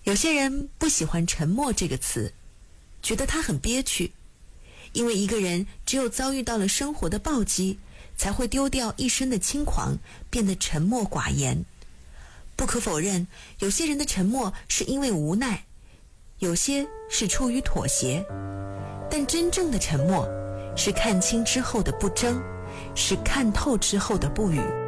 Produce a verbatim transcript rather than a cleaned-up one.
有些人不喜欢沉默这个词，觉得它很憋屈，因为一个人只有遭遇到了生活的暴击，才会丢掉一身的轻狂，变得沉默寡言。不可否认，有些人的沉默是因为无奈，有些是出于妥协，但真正的沉默是看清之后的不争，是看透之后的不语。